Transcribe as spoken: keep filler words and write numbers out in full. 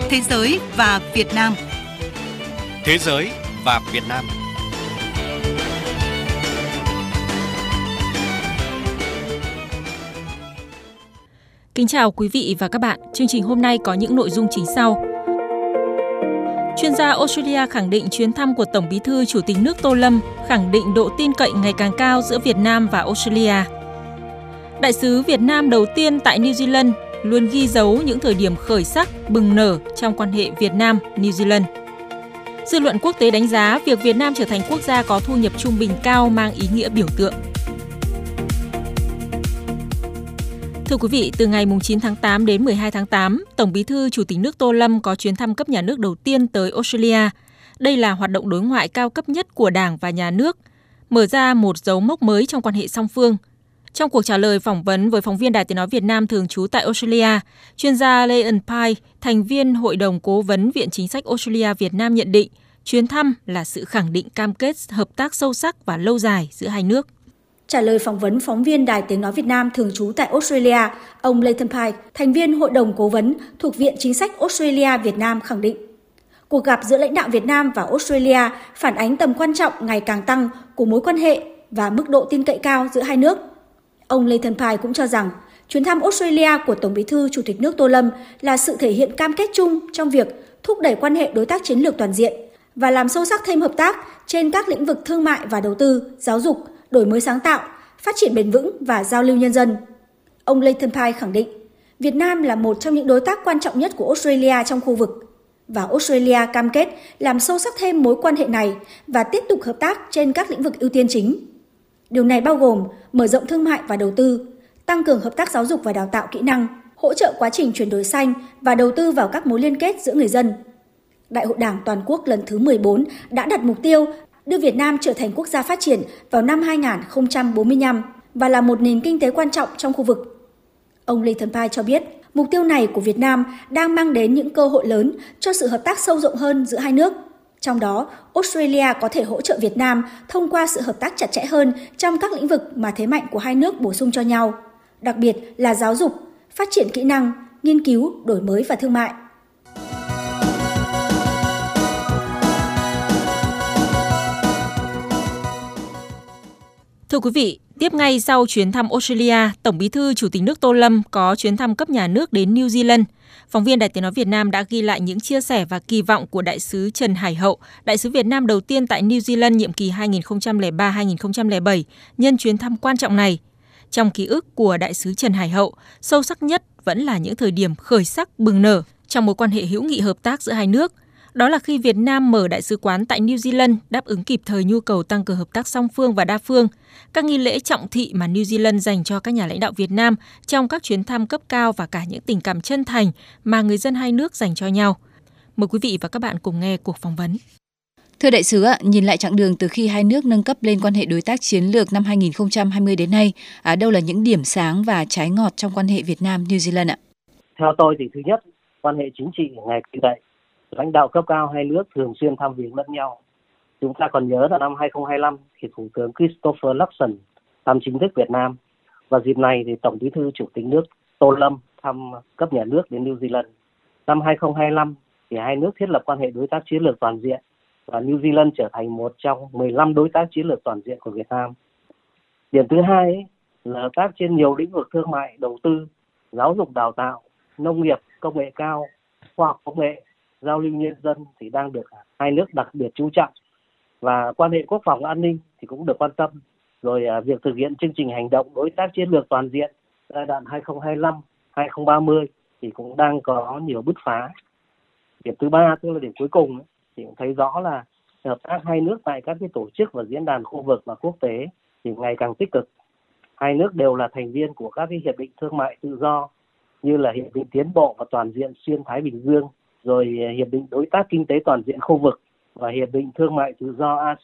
Thế giới và Việt Nam. Thế giới và Việt Nam. Kính chào quý vị và các bạn. Chương trình hôm nay có những nội dung chính sau. Chuyên gia Australia khẳng định chuyến thăm của Tổng Bí thư Chủ tịch nước Tô Lâm khẳng định độ tin cậy ngày càng cao giữa Việt Nam và Australia. Đại sứ Việt Nam đầu tiên tại New Zealand luôn ghi dấu những thời điểm khởi sắc, bừng nở trong quan hệ Việt Nam-New Zealand. Dư luận quốc tế đánh giá việc Việt Nam trở thành quốc gia có thu nhập trung bình cao mang ý nghĩa biểu tượng. Thưa quý vị, từ ngày chín tháng tám đến mười hai tháng tám, Tổng Bí thư Chủ tịch nước Tô Lâm có chuyến thăm cấp nhà nước đầu tiên tới Australia. Đây là hoạt động đối ngoại cao cấp nhất của Đảng và Nhà nước, mở ra một dấu mốc mới trong quan hệ song phương. Trong cuộc trả lời phỏng vấn với phóng viên Đài Tiếng nói Việt Nam thường trú tại Australia, chuyên gia Leon Pye, thành viên Hội đồng Cố vấn Viện Chính sách Australia Việt Nam nhận định, chuyến thăm là sự khẳng định cam kết hợp tác sâu sắc và lâu dài giữa hai nước. Trả lời phỏng vấn phóng viên Đài Tiếng nói Việt Nam thường trú tại Australia, ông Leighton Pye, thành viên Hội đồng Cố vấn thuộc Viện Chính sách Australia Việt Nam khẳng định, cuộc gặp giữa lãnh đạo Việt Nam và Australia phản ánh tầm quan trọng ngày càng tăng của mối quan hệ và mức độ tin cậy cao giữa hai nước. Ông Leighton Pye cũng cho rằng, chuyến thăm Australia của Tổng Bí thư Chủ tịch nước Tô Lâm là sự thể hiện cam kết chung trong việc thúc đẩy quan hệ đối tác chiến lược toàn diện và làm sâu sắc thêm hợp tác trên các lĩnh vực thương mại và đầu tư, giáo dục, đổi mới sáng tạo, phát triển bền vững và giao lưu nhân dân. Ông Leighton Pye khẳng định, Việt Nam là một trong những đối tác quan trọng nhất của Australia trong khu vực và Australia cam kết làm sâu sắc thêm mối quan hệ này và tiếp tục hợp tác trên các lĩnh vực ưu tiên chính. Điều này bao gồm mở rộng thương mại và đầu tư, tăng cường hợp tác giáo dục và đào tạo kỹ năng, hỗ trợ quá trình chuyển đổi xanh và đầu tư vào các mối liên kết giữa người dân. Đại hội Đảng toàn quốc lần thứ mười bốn đã đặt mục tiêu đưa Việt Nam trở thành quốc gia phát triển vào năm hai không bốn lăm và là một nền kinh tế quan trọng trong khu vực. Ông Leighton Pye cho biết, mục tiêu này của Việt Nam đang mang đến những cơ hội lớn cho sự hợp tác sâu rộng hơn giữa hai nước. Trong đó, Australia có thể hỗ trợ Việt Nam thông qua sự hợp tác chặt chẽ hơn trong các lĩnh vực mà thế mạnh của hai nước bổ sung cho nhau, đặc biệt là giáo dục, phát triển kỹ năng, nghiên cứu, đổi mới và thương mại. Thưa quý vị, tiếp ngay sau chuyến thăm Australia, Tổng Bí thư Chủ tịch nước Tô Lâm có chuyến thăm cấp nhà nước đến New Zealand. Phóng viên Đài Tiếng nói Việt Nam đã ghi lại những chia sẻ và kỳ vọng của đại sứ Trần Hải Hậu, đại sứ Việt Nam đầu tiên tại New Zealand nhiệm kỳ hai nghìn không trăm lẻ ba đến hai nghìn không trăm lẻ bảy, nhân chuyến thăm quan trọng này. Trong ký ức của đại sứ Trần Hải Hậu, sâu sắc nhất vẫn là những thời điểm khởi sắc bừng nở trong mối quan hệ hữu nghị hợp tác giữa hai nước. Đó là khi Việt Nam mở đại sứ quán tại New Zealand đáp ứng kịp thời nhu cầu tăng cường hợp tác song phương và đa phương, các nghi lễ trọng thị mà New Zealand dành cho các nhà lãnh đạo Việt Nam trong các chuyến thăm cấp cao và cả những tình cảm chân thành mà người dân hai nước dành cho nhau. Mời quý vị và các bạn cùng nghe cuộc phỏng vấn. Thưa đại sứ ạ, nhìn lại chặng đường từ khi hai nước nâng cấp lên quan hệ đối tác chiến lược năm hai nghìn không trăm hai mươi đến nay, à, đâu là những điểm sáng và trái ngọt trong quan hệ Việt Nam-New Zealand ạ? Theo tôi thì thứ nhất, quan hệ chính trị ngày càng cậy. Lãnh đạo cấp cao hai nước thường xuyên thăm viếng lẫn nhau. Chúng ta còn nhớ là năm hai không hai lăm thì Thủ tướng Christopher Luxon thăm chính thức Việt Nam, và dịp này thì Tổng Bí thư Chủ tịch nước Tô Lâm thăm cấp nhà nước đến New Zealand. Năm hai không hai lăm thì hai nước thiết lập quan hệ đối tác chiến lược toàn diện và New Zealand trở thành một trong mười lăm đối tác chiến lược toàn diện của Việt Nam. Điểm thứ hai ấy, là hợp tác trên nhiều lĩnh vực thương mại, đầu tư, giáo dục đào tạo, nông nghiệp, công nghệ cao, khoa học công nghệ, giao lưu nhân dân thì đang được hai nước đặc biệt chú trọng, và quan hệ quốc phòng an ninh thì cũng được quan tâm. Rồi à, việc thực hiện chương trình hành động đối tác chiến lược toàn diện giai đoạn hai không hai lăm đến hai không ba mươi thì cũng đang có nhiều bứt phá. Điểm thứ ba, tức là điểm cuối cùng ấy, thì cũng thấy rõ là hợp tác hai nước tại các cái tổ chức và diễn đàn khu vực và quốc tế thì ngày càng tích cực. Hai nước đều là thành viên của các cái hiệp định thương mại tự do như là hiệp định tiến bộ và toàn diện xuyên Thái Bình Dương, rồi hiệp định đối tác kinh tế toàn diện khu vực và hiệp định thương mại tự do a